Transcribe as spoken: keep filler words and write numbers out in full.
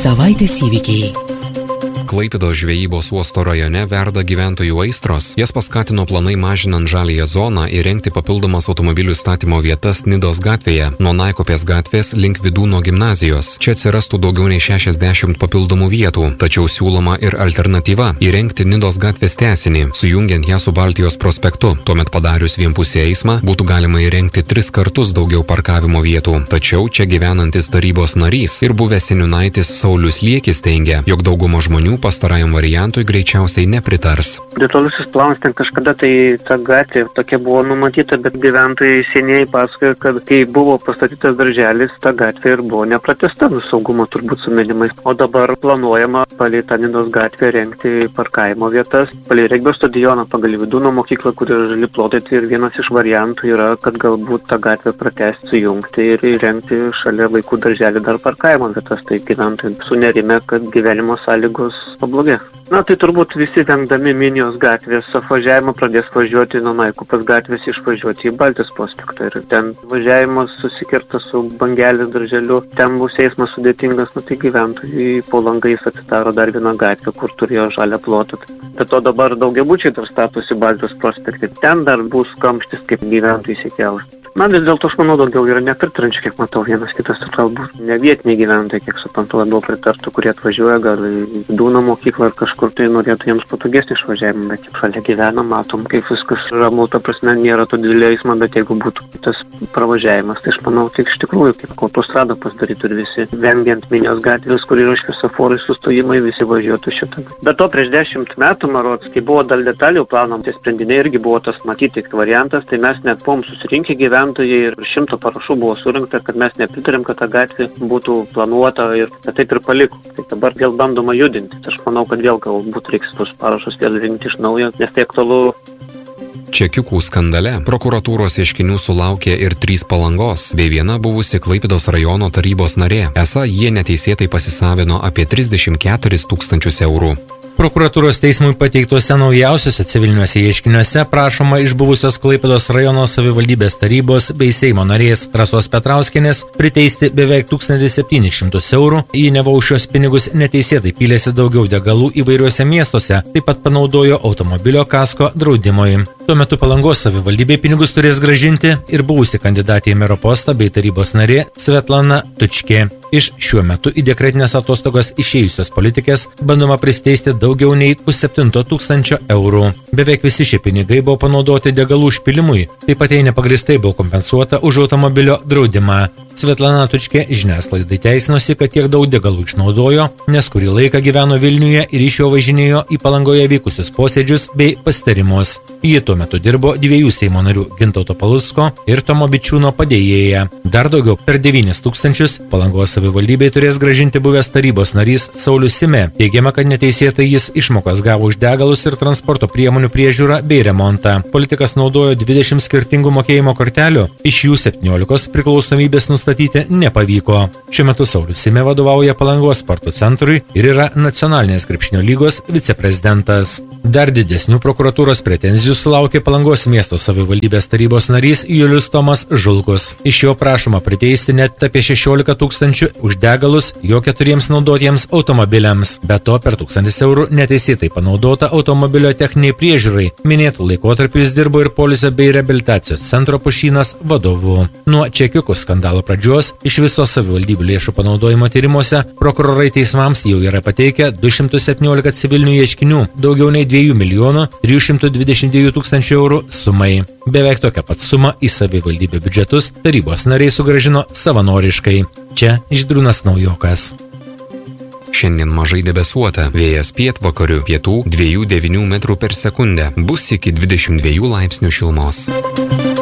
Savaitės įvykiai. Klaipėdos žvejybos uosto rajone verda gyventojų aistros. Jas paskatino planai mažinant žaliąją zoną įrengti papildomas automobilių statymo vietas Nidos gatvėje, nuo Naikopės gatvės link Vydūno gimnazijos. Čia atsirastų daugiau nei šešiasdešimt papildomų vietų, tačiau siūloma ir alternatyva – įrengti Nidos gatvės tęsinį, sujungiant ją su Baltijos prospektu. Tuomet padarius vienpusį eismą būtų galima įrengti tris kartus daugiau parkavimo vietų. Tačiau čia gyvenantis tarybos narys ir buvęs seniūnaitis Saulius Liekis teigia, jog dauguma žmonių pastarajam variantui greičiausiai nepritars. Detalusis planas ten kažkada tai ta gatvė tokia buvo numatyta, bet gyventojai seniai pasakojo, kad kai buvo pastatytas darželis, ta gatvė ir buvo nepratęsta, nu saugumo turbūt sumenimais. O dabar planuojama palei tą Nidos gatvę rengti parkavimo vietas, palei regbio stadioną, pagal Vydūno mokyklą, kur yra žali plotai, tai ir vienas iš variantų yra, kad galbūt tą gatvę pratęsti, sujungti ir įrengti šalia vaikų darželį dar parkavimo vietas. Tai gyventojai sunerime, kad gyvenimo sąlygos pablogės. Na, tai turbūt visi vengdami Minijos gatvės apvažiavimą pradės važiuoti nuo Naikopės gatvės išvažiuoti į Baltijos prospektą. Ir ten važiavimas susikirta su Bangelės darželiu, ten bus eismas sudėtingas, nu tai gyventojai po langais atsidaro dar vieną gatvę, kur turėjo žalią plotą. Bet to dabar daugiabučiai dar statosi Baltijos prospekte. Ten dar bus kamštis, kaip gyventojai siekiausi. Na, vis dėlto aš manau daugiau yra nepritrančių, kiek matau, vienas kitas ir galbūt ne vietiniai gyventojai, kiek suprantu, labiau pritartų, kurie atvažiuoja gal į Vydūno mokyklą ar kažkur tai norėtų jiems patogesnį išvažiavimą, bet kaip šalia gyvena, matom, kaip viskas ramu, ta prasme, nėra to didelio eismo, bet jeigu būtų tas pravažiavimas, tai aš manau, tik iš tikrųjų, kaip autostradą pasidarytų ir visi, vengiant Minijos gatvės, kur yra šviesoforai sustojimai, visi važiuotų šitą. Bet to prieš dešimt metų, marods, kai buvo dėl detalių plano, tie sprendiniai irgi buvo tas matyti variantas, tai mes net buvom susirinkę gyventojai ir šimto parašų buvo surinkta, kad mes nepritarėm, kad ta gatvė būtų planuota ir taip ir paliko. Tai dabar vėl bandoma judinti. Aš manau, kad vėl galbūt reiks tos parašus vėl rinkti iš naujo, nes tai aktualu. Čekiukų skandale prokuratūros ieškinių sulaukė ir trys Palangos, bei viena buvusi Klaipėdos rajono tarybos narė. Esą jie neteisėtai pasisavino apie trisdešimt keturis tūkstančius eurų. Prokuratūros teismui pateiktuose naujausiuose civiliniuose ieškiniuose prašoma iš buvusios Klaipėdos rajono savivaldybės tarybos bei Seimo narės Rasos Petrauskienės priteisti beveik tūkstantį septynis šimtus eurų, į neva už šios pinigus neteisėtai pylėsi daugiau degalų įvairiuose miestuose, taip pat panaudojo automobilio kasko draudimui. Tuo metu Palangos savivaldybė pinigus turės grąžinti ir buvusi kandidatė į mero postą bei tarybos narė Svetlana Tučkė. Iš šiuo metu į dekretinės atostogas išėjusios politikės bandoma pristeisti daugiau nei pusseptinto tūkstančio eurų. Beveik visi šie pinigai buvo panaudoti degalų užpilimui, taip pat jai nepagristai buvo kompensuota už automobilio draudimą. Svetlana Tučkė žiniasklaidai teisinosi, kad tiek daug degalų išnaudojo, nes kurį laiką gyveno Vilniuje ir iš jo važinėjo į Palangoje vykusius posėdžius bei pasitarimus. Ji tuo metu dirbo dviejų Seimo narių Gintauto Palucko ir Tomo Bičiūno padėjėja. Dar daugiau per devynis tūkstančius Palangos savivaldybei turės grąžinti buvęs tarybos narys Saulius Sime. Teigiama, kad neteisėtai jis išmokas gavo už degalus ir transporto priemonių priežiūrą bei remontą. Politikas naudojo dvidešimt skirtingų mokėjimo kortelių, iš jų septyniolikos priklausomybės nustatyti nepavyko. Šiuo metu Saulius Sime vadovauja Palangos sporto centrui ir yra nacionalinės krepšinio lygos viceprezidentas. Dar didesnių prokuratūros pretenzijų sulaukė Palangos miesto savivaldybės tarybos narys Julius Tomas Žulkus. Iš jo prašoma priteisti net apie šešiolika tūkstančių už degalus jo keturiems naudotiems automobiliams. Be to per tūkstantis eurų neteisėtai panaudota automobilio techniniai priežiūrai. Minėtų laikotarpiu jis dirbo ir poilsio bei reabilitacijos centro Pušynas vadovu. Nuo čekiukų skandalo pradžios iš viso savivaldybių lėšų panaudojimo tyrimuose prokurorai teismams jau yra pateikę du šimtus septyniolika civilinių ieškinių, daugiau nei dviejų milijonų trijų šimtų dvidešimt dviejų tūkstančių eurų sumai. Beveik tokią pat sumą į savivaldybių biudžetus tarybos nariai sugrąžino savanoriškai. Čia Žydrūnas Naujokas. Šiandien mažai debesuota, vėjas pietvakarių, pietų dviejų devynių metrų per sekundę, bus iki dvidešimt dviejų laipsnių šilumos.